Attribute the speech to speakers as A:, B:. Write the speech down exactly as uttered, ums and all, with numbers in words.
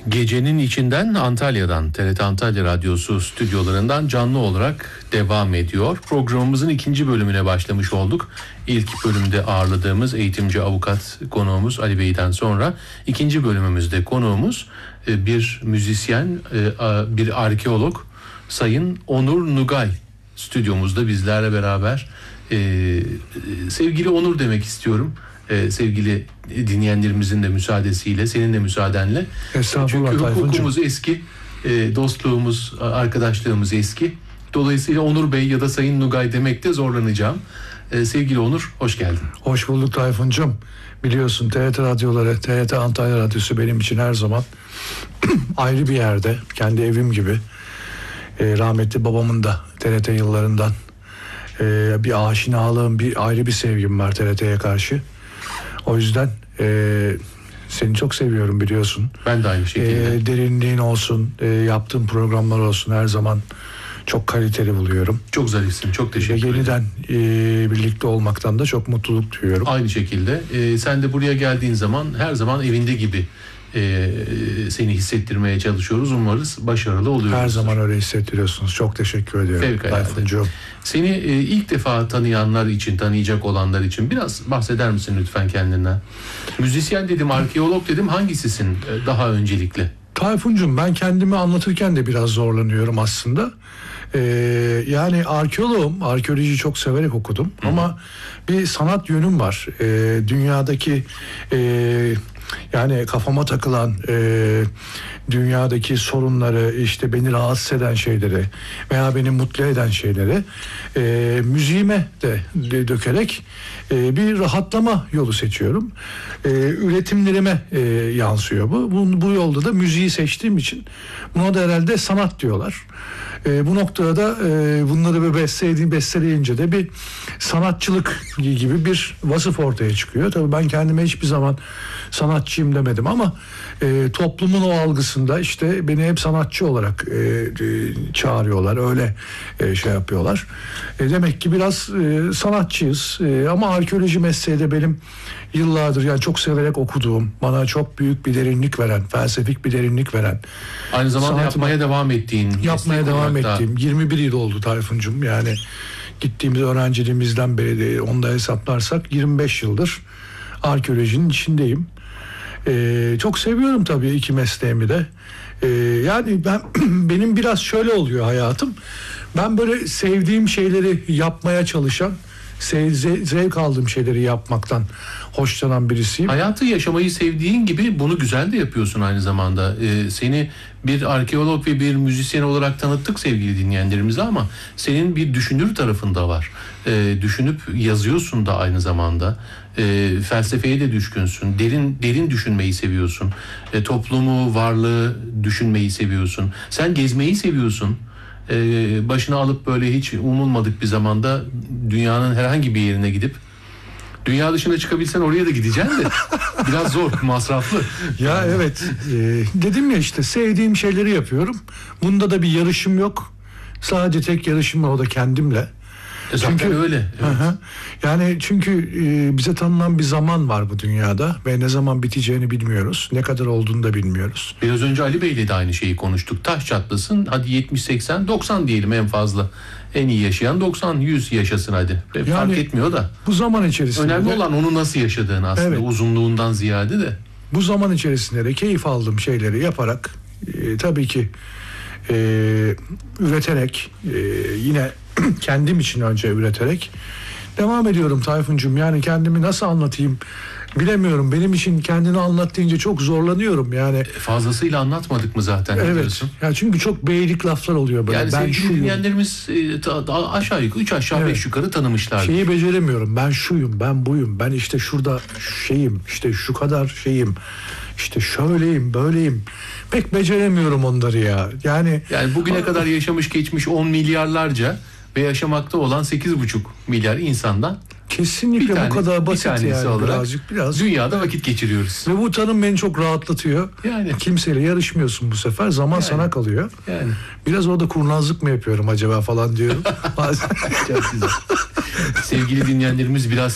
A: Gecenin içinden Antalya'dan, T R T Antalya Radyosu stüdyolarından canlı olarak devam ediyor. Programımızın ikinci bölümüne başlamış olduk. İlk bölümde ağırladığımız eğitimci avukat konuğumuz Ali Bey'den sonra ikinci bölümümüzde konuğumuz bir müzisyen, bir arkeolog Sayın Onur Nugay stüdyomuzda bizlerle beraber. Sevgili Onur demek istiyorum. Ee, sevgili dinleyenlerimizin de müsaadesiyle, senin de müsaadenle. Çünkü hukukumuz eski, e, dostluğumuz, arkadaşlığımız eski. Dolayısıyla Onur Bey ya da Sayın Nugay demekte zorlanacağım. Ee, sevgili Onur, hoş geldin.
B: Hoş bulduk Tayfun'cum. Biliyorsun T R T radyoları, T R T Antalya Radyosu benim için her zaman ayrı bir yerde, kendi evim gibi. E, rahmetli babamın da T R T yıllarından e, bir aşinalığım, bir ayrı bir sevgim var T R T'ye karşı. O yüzden e, seni çok seviyorum, biliyorsun.
A: Ben de aynı şekilde.
B: E, derinliğin olsun, e, yaptığın programlar olsun, her zaman çok kaliteli buluyorum.
A: Çok zarifsin, çok teşekkür ederim.
B: Yeniden e, birlikte olmaktan da çok mutluluk duyuyorum.
A: Aynı şekilde. E, sen de buraya geldiğin zaman her zaman evinde gibi e, seni hissettirmeye çalışıyoruz. Umarız başarılı oluyoruz.
B: Her zaman öyle hissettiriyorsunuz. Çok teşekkür ediyorum Tayfuncuğum.
A: Seni e, ilk defa tanıyanlar için, tanıyacak olanlar için biraz bahseder misin lütfen kendinden? Müzisyen dedim, arkeolog dedim. Hangisisin e, daha öncelikle?
B: Tayfuncuğum, ben kendimi anlatırken de biraz zorlanıyorum aslında. Ee, yani arkeoloğum, arkeolojiyi çok severek okudum. Hı-hı. Ama bir sanat yönüm var. Ee, dünyadaki e, yani kafama takılan e, dünyadaki sorunları, işte beni rahatsız eden şeyleri veya beni mutlu eden şeyleri e, müziğime de, de dökerek e, bir rahatlama yolu seçiyorum. E, üretimlerime e, yansıyor bu. bu. Bu yolda da müziği seçtiğim için buna da herhalde sanat diyorlar. E, bu noktada da e, bunları böyle bestelediğim, besteleyince de bir sanatçılık gibi bir vasıf ortaya çıkıyor. Tabii ben kendime hiçbir zaman sanatçıyım demedim ama e, toplumun o algısında işte beni hep sanatçı olarak e, e, çağırıyorlar, öyle e, şey yapıyorlar. E, demek ki biraz e, sanatçıyız e, ama arkeoloji mesleği de benim yıllardır yani çok severek okuduğum, bana çok büyük bir derinlik veren, felsefik bir derinlik veren.
A: Aynı zamanda sanat, yapmaya devam ettiğin.
B: Yapmaya devam ettiğim. yirmi bir yıl oldu Tayfuncuğum. Yani gittiğimiz öğrenciliğimizden beri de onu da hesaplarsak yirmi beş yıldır arkeolojinin içindeyim. Ee, çok seviyorum tabii iki mesleğimi de. Ee, yani ben benim biraz şöyle oluyor hayatım. Ben böyle sevdiğim şeyleri yapmaya çalışan, zevk aldığım şeyleri yapmaktan hoşlanan birisiyim.
A: Hayatı yaşamayı sevdiğin gibi bunu güzel de yapıyorsun aynı zamanda. Ee, seni bir arkeolog ve bir müzisyen olarak tanıttık sevgili dinleyenlerimize ama senin bir düşünür tarafında var. Ee, düşünüp yazıyorsun da aynı zamanda. Ee, felsefeye de düşkünsün. Derin derin düşünmeyi seviyorsun. Ee, toplumu, varlığı düşünmeyi seviyorsun. Sen gezmeyi seviyorsun. Ee, başına alıp böyle hiç umulmadık bir zamanda dünyanın herhangi bir yerine gidip dünya dışına çıkabilsen oraya da gideceksin de biraz zor, masraflı.
B: Ya evet, ee, dedim ya işte sevdiğim şeyleri yapıyorum. Bunda da bir yarışım yok. Sadece tek yarışım var, o da kendimle.
A: E zaten çünkü öyle. Evet.
B: Hı-hı. Yani çünkü e, bize tanınan bir zaman var bu dünyada ve ne zaman biteceğini bilmiyoruz. Ne kadar olduğunu da bilmiyoruz.
A: Biraz önce Ali Bey'le de aynı şeyi konuştuk. Taş çatlasın, hadi yetmiş seksen doksan diyelim en fazla. En iyi yaşayan doksan yüz yaşasın hadi. Yani, fark etmiyor da.
B: Bu zaman içerisinde.
A: Önemli de, olan onu nasıl yaşadığın aslında, evet, uzunluğundan ziyade de.
B: Bu zaman içerisinde de keyif aldığım şeyleri yaparak e, tabii ki e, üreterek e, yine kendim için önce üreterek devam ediyorum Tayfuncuğum. Yani kendimi nasıl anlatayım bilemiyorum. Benim için kendini anlat deyince çok zorlanıyorum yani.
A: Fazlasıyla anlatmadık mı zaten?
B: Evet. Diyorsun? Ya çünkü çok beylik laflar oluyor böyle.
A: Yani ben sevgili dinleyenlerimiz e, aşağı yukarı üç aşağı evet. beş yukarı tanımışlar.
B: Şeyi beceremiyorum. Ben şuyum, ben buyum. Ben işte şurada şeyim, işte şu kadar şeyim. İşte şöyleyim, böyleyim. Pek beceremiyorum onları ya. Yani
A: yani bugüne kadar yaşamış geçmiş on milyarlarca ve yaşamakta olan sekiz buçuk milyar insandan
B: kesinlikle tane, bu kadar basit yani birazcık biraz.
A: Dünyada vakit geçiriyoruz.
B: Ve bu tanım beni çok rahatlatıyor.
A: Yani
B: kimseyle yarışmıyorsun bu sefer. Zaman yani sana kalıyor.
A: Yani
B: biraz orada kurnazlık mı yapıyorum acaba falan diyorum.
A: Çok güzel. Sevgili dinleyenlerimiz biraz